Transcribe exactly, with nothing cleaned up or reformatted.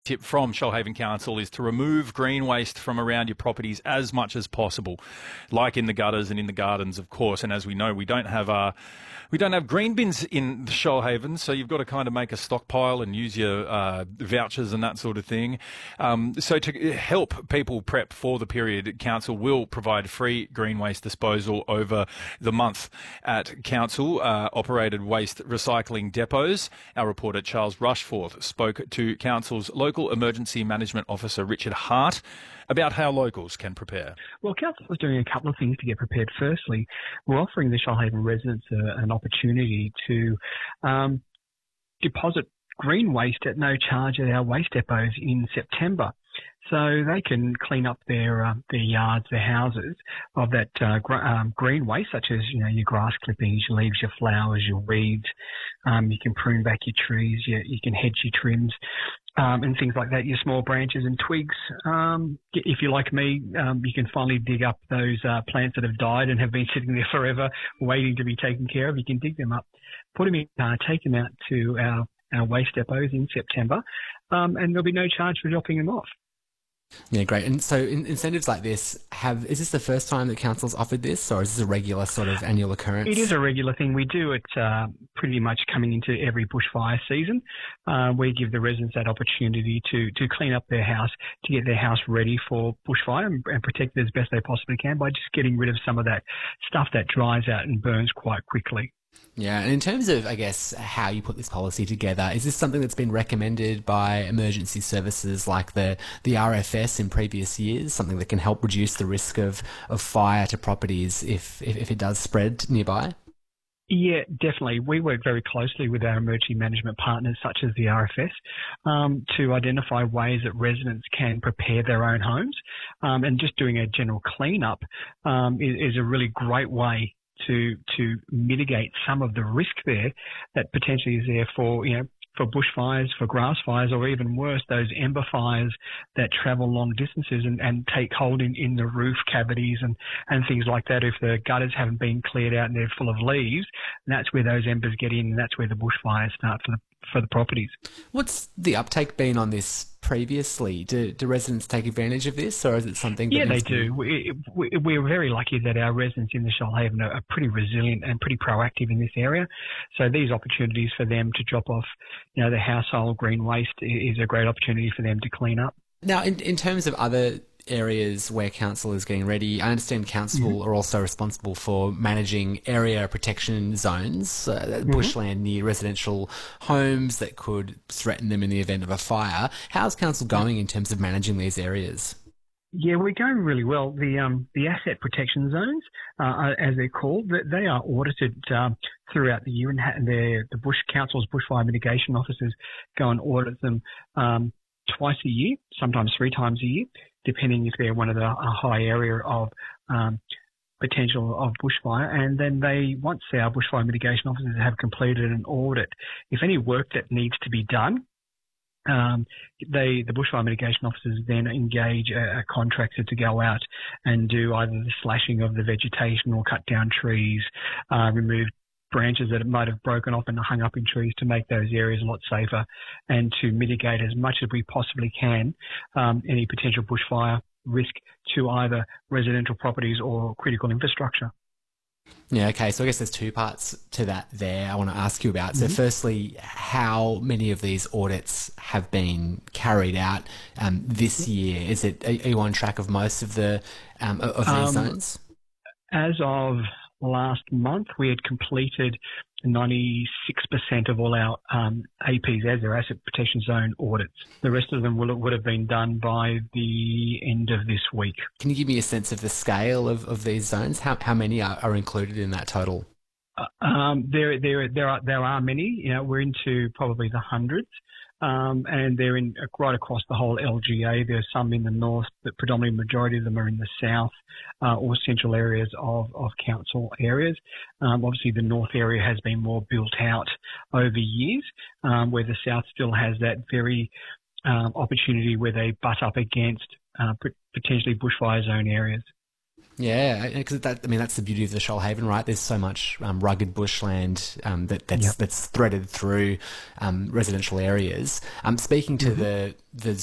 tip from Shoalhaven Council is to remove green waste from around your properties as much as possible, like in the gutters and in the gardens, of course. And as we know, we don't have uh, we don't have green bins in Shoalhaven, so you've got to kind of make a stockpile and use your uh, vouchers and that sort of thing. Um, so to help people prep for the period, Council will provide free green waste disposal over the month at Council-operated uh, waste recycling depots. Our reporter Charles Rushforth spoke to Council's local emergency management officer Richard Hart about how locals can prepare. Well, Council is doing a couple of things to get prepared. Firstly, we're offering the Shoalhaven residents uh, an opportunity to um, deposit green waste at no charge at our waste depots in September. So they can clean up their uh, their yards, their houses of that uh, gr- um, green waste, such as you know your grass clippings, your leaves, your flowers, your weeds. Um, you can prune back your trees. You, you can hedge your trims. Um, and things like that, your small branches and twigs. Um, if you're like me, um, you can finally dig up those uh, plants that have died and have been sitting there forever waiting to be taken care of. You can dig them up, put them in, uh, take them out to our, our waste depots in September, um, and there'll be no charge for dropping them off. Yeah, great. And so in, incentives like this, have is this the first time that Council's offered this, or is this a regular sort of annual occurrence? It is a regular thing. We do it uh, pretty much coming into every bushfire season. Uh, we give the residents that opportunity to, to clean up their house, to get their house ready for bushfire and, and protect it as best they possibly can by just getting rid of some of that stuff that dries out and burns quite quickly. Yeah, and in terms of, I guess, how you put this policy together, is this something that's been recommended by emergency services like the, the R F S in previous years, something that can help reduce the risk of, of fire to properties if, if, if it does spread nearby? Yeah, definitely. We work very closely with our emergency management partners, such as the R F S, um, to identify ways that residents can prepare their own homes. Um, and just doing a general cleanup um, is, is a really great way to to mitigate some of the risk there that potentially is there for, you know, for bushfires, for grass fires, or even worse, those ember fires that travel long distances and, and take hold in, in the roof cavities and, and things like that. If the gutters haven't been cleared out and they're full of leaves, that's where those embers get in, and that's where the bushfires start for the for the properties. What's the uptake been on this previously? Do, do residents take advantage of this, or is it something that Yeah, they needs to be- do. We, we, we're very lucky that our residents in the Shoalhaven are, are pretty resilient and pretty proactive in this area. So these opportunities for them to drop off, you know, the household green waste is a great opportunity for them to clean up. Now, in, in terms of other areas where Council is getting ready, I understand Council mm-hmm. are also responsible for managing area protection zones, uh, mm-hmm. bushland near residential homes that could threaten them in the event of a fire. How's Council going in terms of managing these areas? Yeah, we're going really well. The um, the asset protection zones, uh, as they're called, they are audited um, throughout the year, and the Bush Council's bushfire mitigation officers go and audit them um, twice a year, sometimes three times a year, depending if they're one of the a high area of um, potential of bushfire. And then they, once our bushfire mitigation officers have completed an audit, if any work that needs to be done, um, they, the bushfire mitigation officers then engage a, a contractor to go out and do either the slashing of the vegetation or cut down trees, uh, remove branches that might have broken off and hung up in trees to make those areas a lot safer, and to mitigate as much as we possibly can um, any potential bushfire risk to either residential properties or critical infrastructure. Yeah, okay, so I guess there's two parts to that there I want to ask you about. So mm-hmm. firstly, how many of these audits have been carried out um, this year? Is it, are you on track of most of the um, of these um, zones? As of last month, we had completed ninety-six percent of all our um, A Ps, as their asset protection zone audits. The rest of them will, would have been done by the end of this week. Can you give me a sense of the scale of, of these zones? How how many are, are included in that total? Uh, um, there there there are there are many. You know, we're into probably the hundreds. Um, and they're in right across the whole L G A. There's some in the north, but predominantly majority of them are in the south uh, or central areas of, of council areas. Um, obviously, the north area has been more built out over years, um, where the south still has that very um, opportunity where they butt up against uh, potentially bushfire zone areas. Yeah, because that, I mean, that's the beauty of the Shoalhaven, right? There's so much um, rugged bushland um, that that's Yep. that's threaded through um, residential areas. Um, speaking to mm-hmm. the the